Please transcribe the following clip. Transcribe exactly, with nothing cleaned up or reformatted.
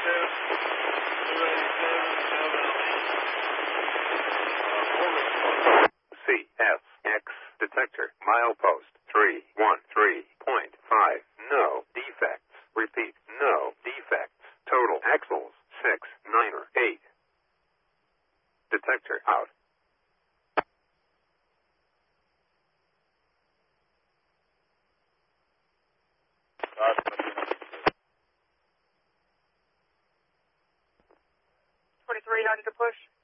C S X detector milepost three one three point five. No defects. Repeat, no defects. Total axles six nine or eight. Detector out. twenty-three, how did you push?